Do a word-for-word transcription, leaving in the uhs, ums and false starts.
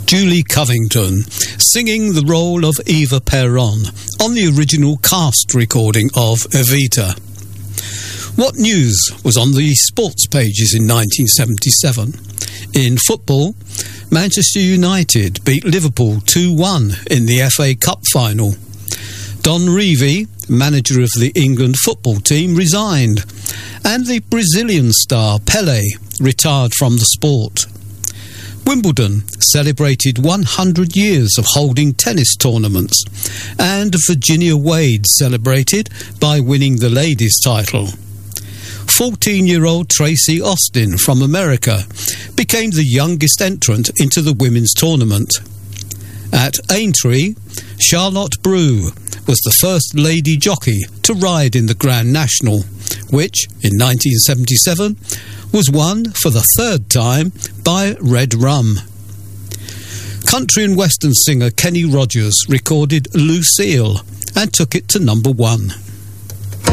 Julie Covington, singing the role of Eva Peron on the original cast recording of Evita. What news was on the sports pages in nineteen seventy-seven? In football, Manchester United beat Liverpool two one in the F A Cup final. Don Revie, manager of the England football team, resigned, and the Brazilian star Pelé retired from the sport. Wimbledon celebrated one hundred years of holding tennis tournaments, and Virginia Wade celebrated by winning the ladies' title. fourteen-year-old Tracy Austin from America became the youngest entrant into the women's tournament. At Aintree, Charlotte Brew was the first lady jockey to ride in the Grand National, which, in nineteen seventy-seven, was won for the third time by Red Rum. Country and western singer Kenny Rogers recorded Lucille and took it to number one.